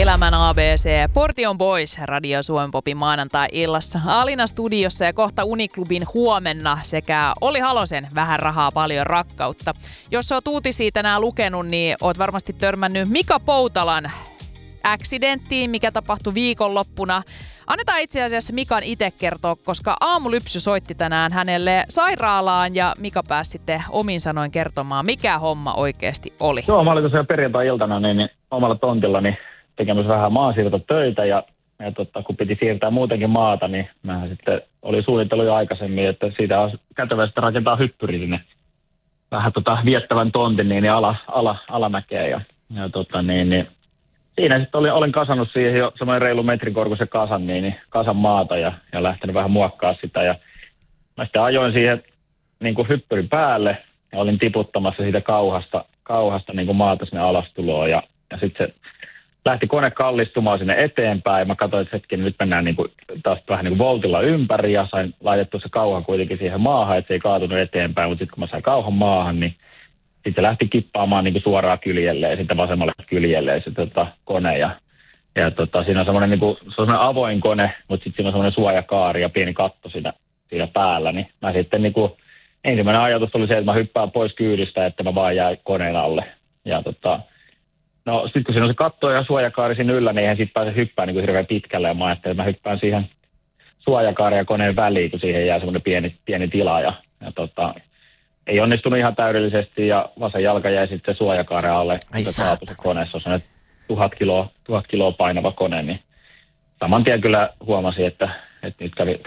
Elämän ABC, Portion Boys, Radio Suomen Popin maanantai-illassa. Alina studiossa ja kohta Uniklubin huomenna sekä Olli Halosen Vähän rahaa, paljon rakkautta. Jos oot uutisia tänään lukenut, niin oot varmasti törmännyt Mika Poutalan accidenttiin, mikä tapahtui viikonloppuna. Annetaan itse asiassa Mikan itse kertoa, koska Aamulypsy soitti tänään hänelle sairaalaan ja Mika pääsi sitten omin sanoin kertomaan, mikä homma oikeasti oli. Joo, mä olin tosiaan perjantai-iltana niin omalla tontillani tekemässä vähän maasiirtotöitä ja kun piti siirtää muutenkin maata, niin mä sitten oli suunnitellut jo aikaisemmin, että siitä on kätevästi rakentaa hyppyri sinne vähän viettävän tontin niin alamäkeen ja niin siinä sitten olin kasannut siihen jo semmoinen reilu metrin korkuisen kasan maata ja lähtenyt vähän muokkaa sitä. Ja mä sitten ajoin siihen niin kuin hyppyrin päälle ja olin tiputtamassa siitä kauhasta niin kuin maata sinne alastuloon. Ja sitten se lähti kone kallistumaan sinne eteenpäin. Ja mä katsoin, että hetken nyt mennään niin kuin, taas vähän niin kuin voltilla ympäri ja sain laitettua se kauha kuitenkin siihen maahan, että se ei kaatunut eteenpäin. Mutta sitten kun mä sain kauhan maahan, niin sitten lähti kippaamaan niin kuin suoraan kyljelle ja sitten vasemmalle kyljelle se kone. Ja siinä on semmoinen, niin kuin, se on semmoinen avoin kone, mutta sitten siinä on semmoinen suojakaari ja pieni katto siinä päällä. Niin mä sitten niin kuin, ensimmäinen ajatus oli se, että mä hyppään pois kyydistä, että mä vaan jäin koneen alle. Ja no sitten kun siinä on se katto ja suojakaari siinä yllä, niin eihän sitten pääse hyppään niin kuin hirveän pitkälle. Ja mä ajattelin, että mä hyppään siihen suojakaari ja koneen väliin, kun siihen jää semmoinen pieni tila. Ja ei onnistunut ihan täydellisesti ja vasen jalka jäi sitten suojakaaren alle, kun se kaatui se koneessa. Se on 1000 kiloa painava kone, niin saman tien kyllä huomasin, että nyt kävi